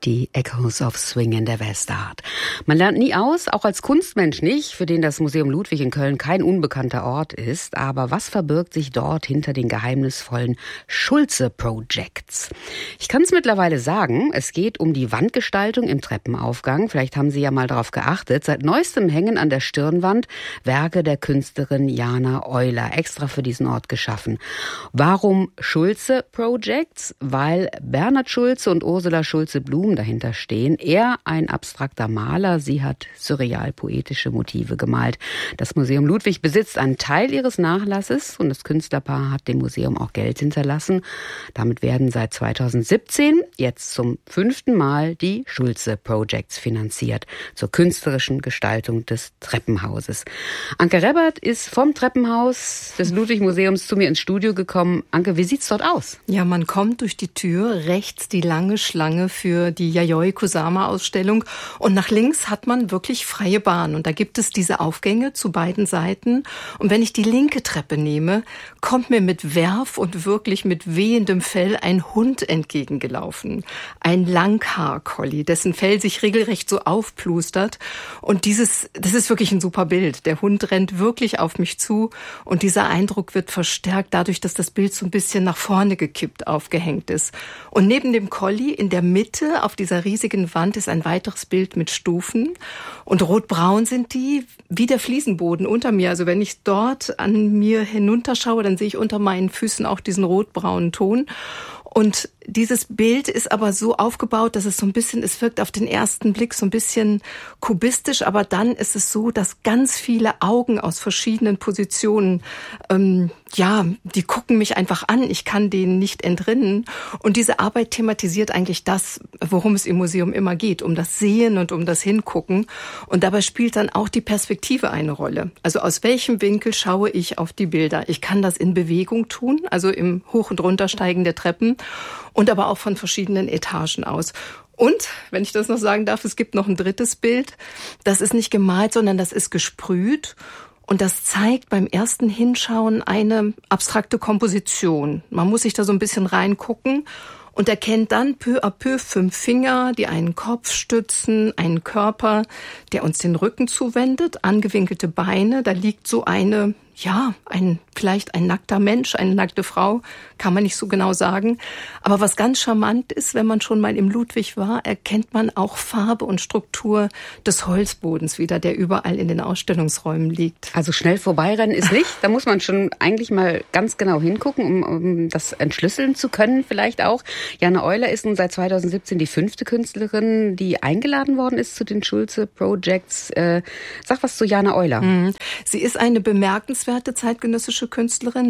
Die Echoes of Swing in der Westart. Man lernt nie aus, auch als Kunstmensch nicht, für den das Museum Ludwig in Köln kein unbekannter Ort ist. Aber was verbirgt sich dort hinter den geheimnisvollen Schulze Projects? Ich kann es mittlerweile sagen, es geht um die Wandgestaltung im Treppenaufgang. Vielleicht haben Sie ja mal darauf geachtet. Seit neuestem hängen an der Stirnwand Werke der Künstlerin Jana Euler, extra für diesen Ort geschaffen. Warum Schulze Projects? Weil Bernhard Schulze und Ursula Schulze-Blum dahinter stehen. Er ein abstrakter Maler, sie hat surreal-poetische Motive gemalt. Das Museum Ludwig besitzt einen Teil ihres Nachlasses und das Künstlerpaar hat dem Museum auch Geld hinterlassen. Damit werden seit 2017 jetzt zum 5. Mal die Schulze Projects finanziert zur künstlerischen Gestaltung des Treppenhauses. Anke Rebbert ist vom Treppenhaus des Ludwig-Museums zu mir ins Studio gekommen. Anke, wie sieht's dort aus? Ja, man kommt durch die Tür, rechts die lange Schlange für die Yayoi Kusama-Ausstellung und nach links hat man wirklich freie Bahn und da gibt es diese Aufgänge zu beiden Seiten und wenn ich die linke Treppe nehme, kommt mir mit Werf und wirklich mit wehendem Fell ein Hund entgegengelaufen. Ein Langhaar-Collie, dessen Fell sich regelrecht so aufplustert und das ist wirklich ein super Bild. Der Hund rennt wirklich auf mich zu und dieser Eindruck wird verstärkt dadurch, dass das Bild so ein bisschen nach vorne gekippt aufgehängt ist. Und neben dem Collie in der Mitte auf dieser riesigen Wand ist ein weiteres Bild mit Stufen und rotbraun sind die wie der Fliesenboden unter mir. Also wenn ich dort an mir hinunterschaue, dann sehe ich unter meinen Füßen auch diesen rotbraunen Ton. Und dieses Bild ist aber so aufgebaut, dass es wirkt auf den ersten Blick so ein bisschen kubistisch, aber dann ist es so, dass ganz viele Augen aus verschiedenen Positionen, die gucken mich einfach an, ich kann denen nicht entrinnen. Und diese Arbeit thematisiert eigentlich das, worum es im Museum immer geht, um das Sehen und um das Hingucken. Und dabei spielt dann auch die Perspektive eine Rolle. Also aus welchem Winkel schaue ich auf die Bilder? Ich kann das in Bewegung tun, also im Hoch- und Runtersteigen der Treppen und aber auch von verschiedenen Etagen aus. Und, wenn ich das noch sagen darf, es gibt noch ein drittes Bild. Das ist nicht gemalt, sondern das ist gesprüht. Und das zeigt beim ersten Hinschauen eine abstrakte Komposition. Man muss sich da so ein bisschen reingucken und erkennt dann peu à peu 5 Finger, die einen Kopf stützen, einen Körper, der uns den Rücken zuwendet, angewinkelte Beine. Da liegt so vielleicht ein nackter Mensch, eine nackte Frau, kann man nicht so genau sagen. Aber was ganz charmant ist, wenn man schon mal im Ludwig war, erkennt man auch Farbe und Struktur des Holzbodens wieder, der überall in den Ausstellungsräumen liegt. Also schnell vorbeirennen ist nicht. Da muss man schon eigentlich mal ganz genau hingucken, um das entschlüsseln zu können vielleicht auch. Jana Euler ist nun seit 2017 die 5. Künstlerin, die eingeladen worden ist zu den Schulze Projects. Sag was zu Jana Euler. Sie ist eine bemerkenswerte zeitgenössische Künstlerin,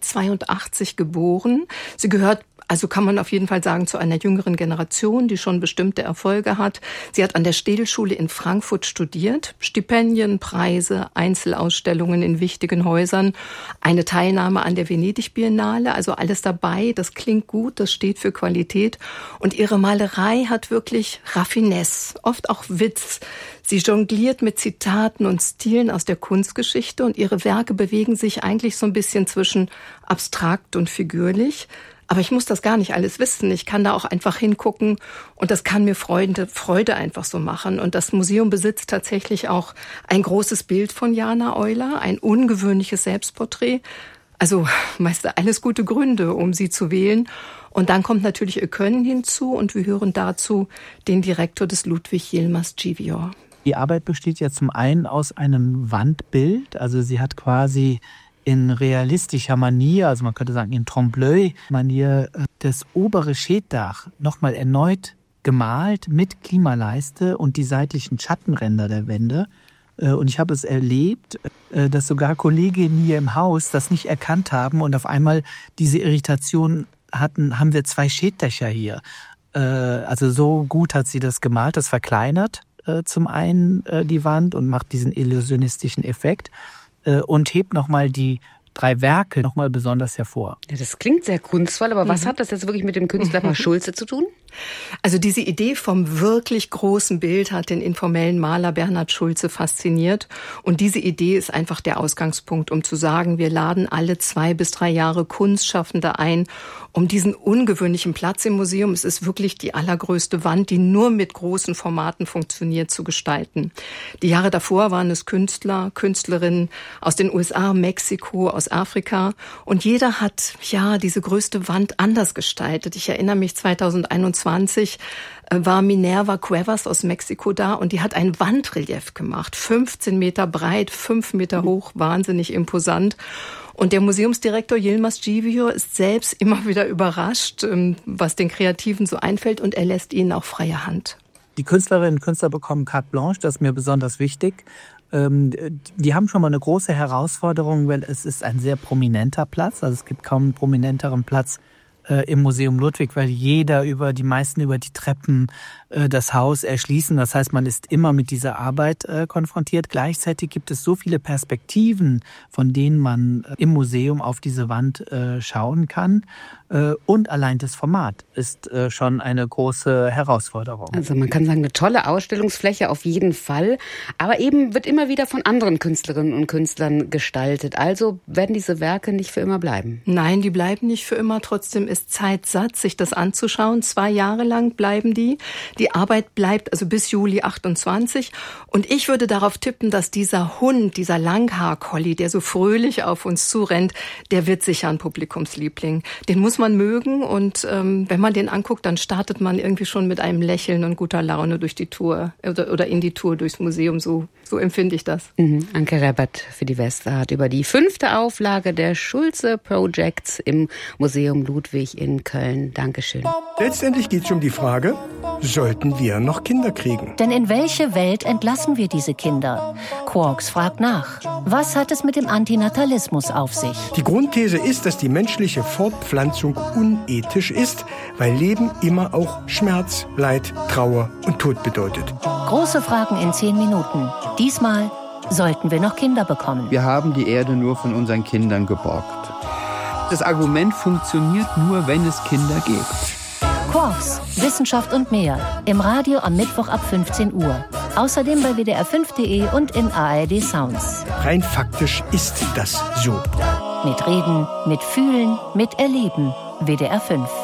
1982 geboren. Sie gehört, also kann man auf jeden Fall sagen, zu einer jüngeren Generation, die schon bestimmte Erfolge hat. Sie hat an der Städelschule in Frankfurt studiert. Stipendien, Preise, Einzelausstellungen in wichtigen Häusern, eine Teilnahme an der Venedig-Biennale, also alles dabei. Das klingt gut, das steht für Qualität. Und ihre Malerei hat wirklich Raffinesse, oft auch Witz. Sie jongliert mit Zitaten und Stilen aus der Kunstgeschichte und ihre Werke bewegen sich eigentlich so ein bisschen zwischen abstrakt und figürlich. Aber ich muss das gar nicht alles wissen. Ich kann da auch einfach hingucken und das kann mir Freude einfach so machen. Und das Museum besitzt tatsächlich auch ein großes Bild von Jana Euler, ein ungewöhnliches Selbstporträt. Also meist alles gute Gründe, um sie zu wählen. Und dann kommt natürlich Ihr Können hinzu und wir hören dazu den Direktor des Ludwig, Yilmaz Civior. Die Arbeit besteht ja zum einen aus einem Wandbild, also sie hat quasi in realistischer Manier, also man könnte sagen in Trompe-l'œil-Manier, das obere Schäddach nochmal erneut gemalt mit Klimaleiste und die seitlichen Schattenränder der Wände. Und ich habe es erlebt, dass sogar Kolleginnen hier im Haus das nicht erkannt haben und auf einmal diese Irritation haben wir 2 Schäddächer hier. Also so gut hat sie das gemalt, das verkleinert zum einen die Wand und macht diesen illusionistischen Effekt und hebt nochmal die 3 Werke nochmal besonders hervor. Ja, das klingt sehr kunstvoll, aber was hat das jetzt wirklich mit dem Künstlerpaar Schulze zu tun? Also diese Idee vom wirklich großen Bild hat den informellen Maler Bernhard Schulze fasziniert. Und diese Idee ist einfach der Ausgangspunkt, um zu sagen, wir laden alle 2 bis 3 Jahre Kunstschaffende ein, um diesen ungewöhnlichen Platz im Museum, es ist wirklich die allergrößte Wand, die nur mit großen Formaten funktioniert, zu gestalten. Die Jahre davor waren es Künstler, Künstlerinnen aus den USA, Mexiko, aus Afrika. Und jeder hat diese größte Wand anders gestaltet. Ich erinnere mich, 2021 war Minerva Cuevas aus Mexiko da und die hat ein Wandrelief gemacht. 15 Meter breit, 5 Meter hoch, wahnsinnig imposant. Und der Museumsdirektor Yilmaz Civior ist selbst immer wieder überrascht, was den Kreativen so einfällt, und er lässt ihnen auch freie Hand. Die Künstlerinnen und Künstler bekommen carte blanche, das ist mir besonders wichtig. Die haben schon mal eine große Herausforderung, weil es ist ein sehr prominenter Platz. Also es gibt kaum einen prominenteren Platz im Museum Ludwig, weil die meisten über die Treppen das Haus erschließen. Das heißt, man ist immer mit dieser Arbeit konfrontiert. Gleichzeitig gibt es so viele Perspektiven, von denen man im Museum auf diese Wand schauen kann. Und allein das Format ist schon eine große Herausforderung. Also man kann sagen, eine tolle Ausstellungsfläche auf jeden Fall. Aber eben wird immer wieder von anderen Künstlerinnen und Künstlern gestaltet. Also werden diese Werke nicht für immer bleiben? Nein, die bleiben nicht für immer. Trotzdem ist Zeit satt, sich das anzuschauen. 2 Jahre lang bleiben die. Die Arbeit bleibt also bis Juli 28. Und ich würde darauf tippen, dass dieser Hund, dieser Langhaar-Collie, der so fröhlich auf uns zurennt, der wird sicher ein Publikumsliebling. Den muss man mögen, und wenn man den anguckt, dann startet man irgendwie schon mit einem Lächeln und guter Laune durch die Tour oder in die Tour durchs Museum. So empfinde ich das. Anke Reppert für die Westart über die 5. Auflage der Schulze Projects im Museum Ludwig in Köln. Dankeschön. Letztendlich geht es um die Frage, sollten wir noch Kinder kriegen? Denn in welche Welt entlassen wir diese Kinder? Quarks fragt nach. Was hat es mit dem Antinatalismus auf sich? Die Grundthese ist, dass die menschliche Fortpflanzung unethisch ist, weil Leben immer auch Schmerz, Leid, Trauer und Tod bedeutet. Große Fragen in 10 Minuten. Diesmal: sollten wir noch Kinder bekommen? Wir haben die Erde nur von unseren Kindern geborgt. Das Argument funktioniert nur, wenn es Kinder gibt. Quarks, Wissenschaft und mehr. Im Radio am Mittwoch ab 15 Uhr. Außerdem bei WDR5.de und in ARD Sounds. Rein faktisch ist das so. Mit Reden, mit Fühlen, mit Erleben. WDR 5.